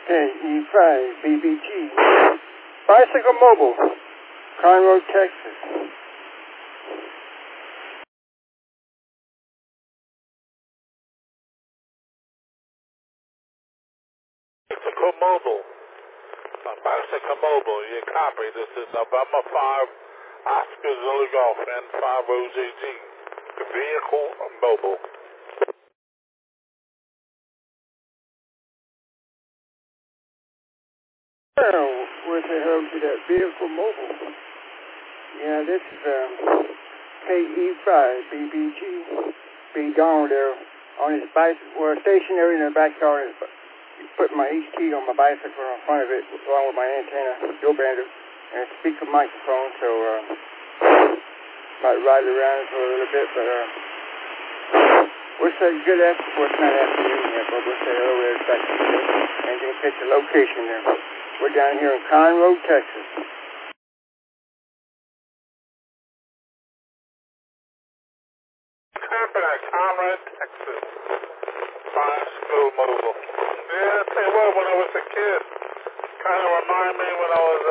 KE5BBG. Bicycle Mobile, Conroe, Texas. Bicycle Mobile. Bicycle Mobile, you copy. This is November 5, Oscar Zulu Golf, N5 OJG. Vehicle Mobile. Well, where's the hell to that Vehicle Mobile? Yeah, this is KE5BBG. Be gone there on his bicycle. Well, stationary in the backyard. Put my HT on my bicycle in front of it, along with my antenna, dual bander, and a speaker microphone. So might ride around for a little bit, but we'll say good afternoon here, but we'll say hello there back to you, and then catch the location there. We're down here in Conroe, Texas. Conroe, Texas. Bicycle Mobile. Yeah, I tell you what, when I was a kid, kind of remind me when I was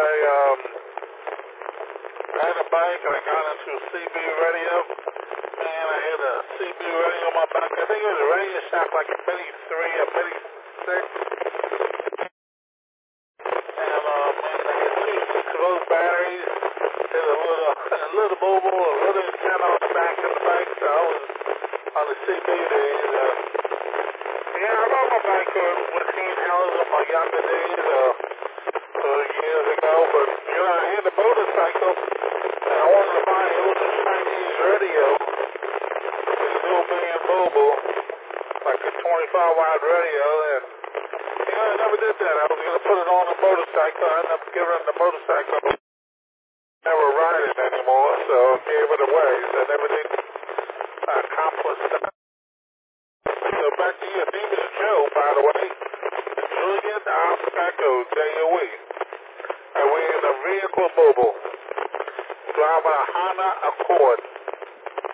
I had a bike and I got into a CB radio, and I had a CB radio on my back. I think it was a Radio Shack, like a Mini 3, a Mini 6. And man, I had 2 6 of those batteries. There's a little mobile, a little antenna on the back of the bike. So I was on the CB days. Yeah, I rode my bike with Teen Hellas in my younger days, years ago. But you know, I had a motorcycle, and I wanted to buy an old Chinese radio, a dual band mobile, like a 25-watt radio, and you know, I never did that. I was going to put it on a motorcycle. I ended up giving the motorcycle. Never ride it anymore, so I gave it away. So I never did accomplish that. So back to you. Name is Joe, by the way. Julian Alpaco, J-O-E. And we're in a Vehicle Mobile, driving a Honda Accord.